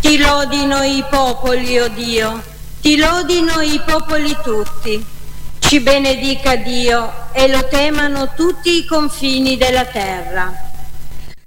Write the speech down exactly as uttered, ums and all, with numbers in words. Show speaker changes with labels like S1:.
S1: Ti lodino i popoli, o Dio, ti lodino i popoli tutti. Ci benedica Dio e lo temano tutti i confini della terra.